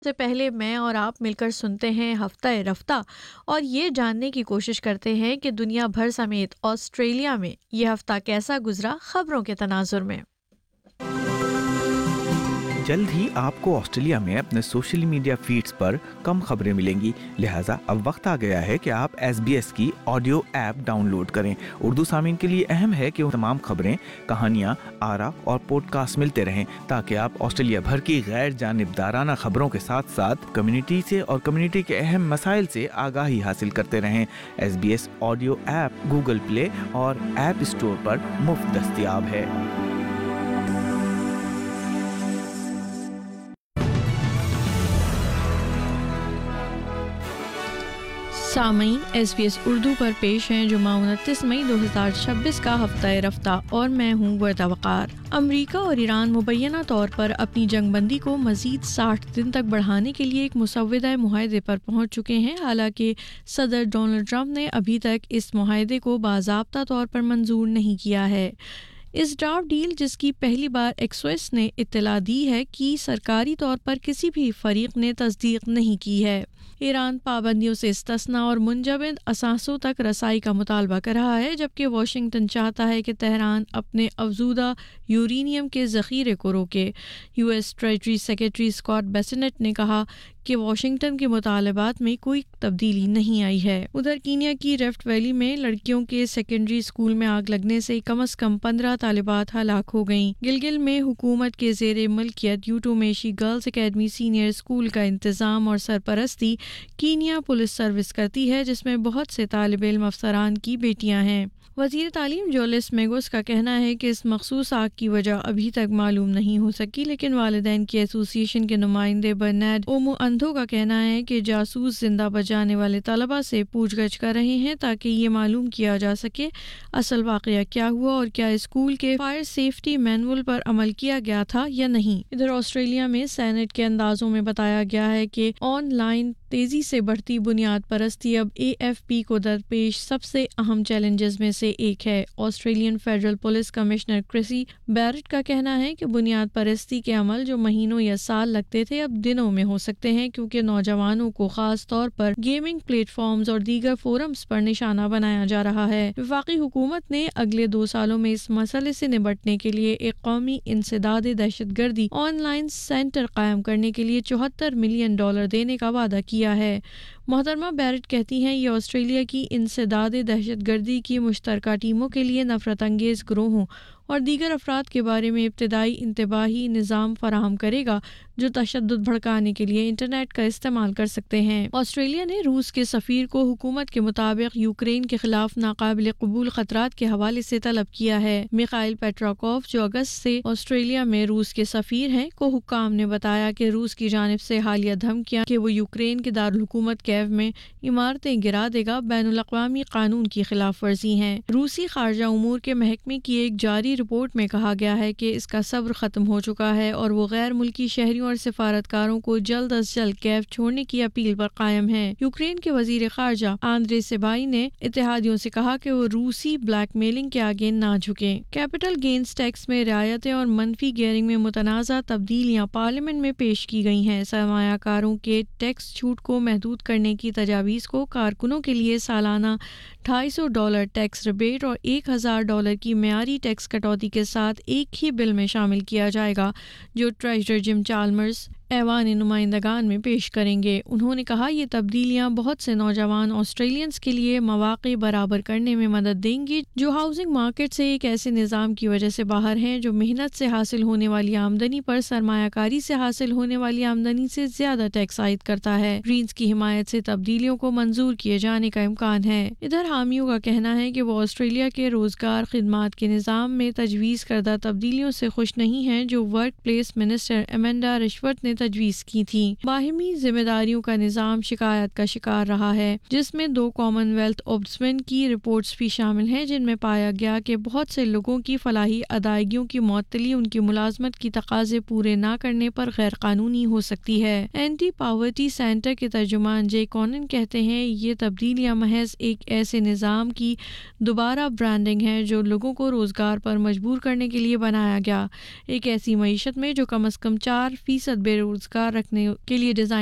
سے پہلے میں اور آپ مل کر سنتے ہیں ہفتہ رفتہ اور یہ جاننے کی کوشش کرتے ہیں کہ دنیا بھر سمیت آسٹریلیا میں یہ ہفتہ کیسا گزرا، خبروں کے تناظر میں۔ جلد ہی آپ کو آسٹریلیا میں اپنے سوشل میڈیا فیڈز پر کم خبریں ملیں گی، لہٰذا اب وقت آ گیا ہے کہ آپ SBS کی آڈیو ایپ ڈاؤن لوڈ کریں۔ اردو سامعین کے لیے اہم ہے کہ وہ تمام خبریں، کہانیاں، آرا اور پوڈ کاسٹ ملتے رہیں تاکہ آپ آسٹریلیا بھر کی غیر جانبدارانہ خبروں کے ساتھ ساتھ کمیونٹی سے اور کمیونٹی کے اہم مسائل سے آگاہی حاصل کرتے رہیں۔ SBS audio app Google Play اور ایپ اسٹور پر مفت دستیاب ہے۔ سامعین، SBS اردو پر پیش ہیں جمعہ 29 مئی 2026 کا ہفتہ رفتہ اور میں ہوں وردہ وقار۔ امریکہ اور ایران مبینہ طور پر اپنی جنگ بندی کو مزید 60 دن تک بڑھانے کے لیے ایک مسودہ معاہدے پر پہنچ چکے ہیں، حالانکہ صدر ڈونلڈ ٹرمپ نے ابھی تک اس معاہدے کو باضابطہ طور پر منظور نہیں کیا ہے۔ اس ڈرافٹ ڈیل، جس کی پہلی بار ایکسویس نے اطلاع دی ہے، کی سرکاری طور پر کسی بھی فریق نے تصدیق نہیں کی ہے۔ ایران پابندیوں سے استثناء اور منجمد اثاثوں تک رسائی کا مطالبہ کر رہا ہے، جبکہ واشنگٹن چاہتا ہے کہ تہران اپنے افزودہ یورینیم کے ذخیرے کو روکے۔ US treasury secretary Scott Besant نے کہا کہ واشنگٹن کے مطالبات میں کوئی تبدیلی نہیں آئی ہے۔ ادھر کینیا کی ریفٹ ویلی میں لڑکیوں کے سیکنڈری اسکول میں آگ لگنے سے کم از کم 15 طالبات ہلاک ہو گئیں۔ گلگل میں حکومت کے زیر ملکیت یوٹو میشی گرلز اکیڈمی سینئر اسکول کا انتظام اور سرپرستی کینیا پولیس سروس کرتی ہے، جس میں بہت سے طالب علم افسران کی بیٹیاں ہیں۔ وزیر تعلیم جولس میگوس کا کہنا ہے کہ اس مخصوص آگ کی وجہ ابھی تک معلوم نہیں ہو سکی، لیکن والدین کی ایسوسی ایشن کے نمائندے برنارڈ اومو اندھو کا کہنا ہے کہ جاسوس زندہ بچانے والے طلبہ سے پوچھ گچھ کر رہے ہیں تاکہ یہ معلوم کیا جا سکے اصل واقعہ کیا ہوا اور کیا اسکول کے فائر سیفٹی مینول پر عمل کیا گیا تھا یا نہیں۔ ادھر آسٹریلیا میں سینٹ کے اندازوں میں بتایا گیا ہے کہ آن لائن تیزی سے بڑھتی بنیاد پرستی اب AFP کو درپیش سب سے اہم چیلنجز میں سے ایک ہے۔ آسٹریلین فیڈرل پولیس کمشنر کرسی بیرٹ کا کہنا ہے کہ بنیاد پرستی کے عمل جو مہینوں یا سال لگتے تھے اب دنوں میں ہو سکتے ہیں، کیونکہ نوجوانوں کو خاص طور پر گیمنگ پلیٹ فارمز اور دیگر فورمز پر نشانہ بنایا جا رہا ہے۔ وفاقی حکومت نے اگلے 2 سالوں میں اس مسئلے سے نمٹنے کے لیے ایک قومی انسداد دہشت گردی آن لائن سینٹر قائم کرنے کے لیے $74 ملین دینے کا وعدہ کیا ہے۔ محترمہ بیرٹ کہتی ہیں، یہ آسٹریلیا کی انسداد دہشت گردی کی مشترکہ ٹیموں کے لیے نفرت انگیز گروہوں اور دیگر افراد کے بارے میں ابتدائی انتباہی نظام فراہم کرے گا جو تشدد بھڑکانے کے لیے انٹرنیٹ کا استعمال کر سکتے ہیں۔ آسٹریلیا نے روس کے سفیر کو حکومت کے مطابق یوکرین کے خلاف ناقابل قبول خطرات کے حوالے سے طلب کیا ہے۔ میخائل پیٹراکوف، جو اگست سے آسٹریلیا میں روس کے سفیر ہیں، کو حکام نے بتایا کہ روس کی جانب سے حالیہ دھمکیاں کہ وہ یوکرین کے دارالحکومت کیو میں عمارتیں گرا دے گا بین الاقوامی قانون کی خلاف ورزی ہیں۔ روسی خارجہ امور کے محکمے کی ایک جاری رپورٹ میں کہا گیا ہے کہ اس کا صبر ختم ہو چکا ہے اور وہ غیر ملکی شہریوں اور سفارتکاروں کو جلد از جلد کیو چھوڑنے کی اپیل پر قائم ہے۔ یوکرین کے وزیر خارجہ آندرے سبائی نے اتحادیوں سے کہا کہ وہ روسی بلیک میلنگ کے آگے نہ جھکیں۔ کیپٹل گینز ٹیکس میں رعایتیں اور منفی گیئرنگ میں متنازع تبدیلیاں پارلیمنٹ میں پیش کی گئی ہیں۔ سرمایہ کاروں کے ٹیکس چھوٹ کو محدود کرنے کی تجاویز کو کارکنوں کے لیے سالانہ $250 ٹیکس ریبیٹ اور $1000 کی معیاری ٹیکس کٹوتی کے ساتھ ایک ہی بل میں شامل کیا جائے گا، جو ٹریجرر جم چالمرز ایوان نمائندگان میں پیش کریں گے۔ انہوں نے کہا یہ تبدیلیاں بہت سے نوجوان آسٹریلینز کے لیے مواقع برابر کرنے میں مدد دیں گی جو ہاؤسنگ مارکیٹ سے ایک ایسے نظام کی وجہ سے باہر ہیں جو محنت سے حاصل ہونے والی آمدنی پر سرمایہ کاری سے حاصل ہونے والی آمدنی سے زیادہ ٹیکس عائد کرتا ہے۔ گرینز کی حمایت سے تبدیلیوں کو منظور کیے جانے کا امکان ہے۔ ادھر حامیوں کا کہنا ہے کہ وہ آسٹریلیا کے روزگار خدمات کے نظام میں تجویز کردہ تبدیلیوں سے خوش نہیں ہیں جو ورک پلیس منسٹر ایمنڈا رشورت نے تجویز کی تھی۔ باہمی ذمہ داریوں کا نظام شکایت کا شکار رہا ہے، جس میں 2 کامن ویلتھ اومبڈسمین کی رپورٹس بھی شامل ہیں، جن میں پایا گیا کہ بہت سے لوگوں کی فلاحی ادائیگیوں کی معطلی ان کی ملازمت کی تقاضے پورے نہ کرنے پر غیر قانونی ہو سکتی ہے۔ اینٹی پاورٹی سینٹر کے ترجمان جے کونن کہتے ہیں، یہ تبدیلیاں محض ایک ایسے نظام کی دوبارہ برانڈنگ ہے جو لوگوں کو روزگار پر مجبور کرنے کے لیے بنایا گیا، ایک ایسی معیشت میں جو کم از کم 4% بے روزگار رکھنے کے لیے ڈیزائن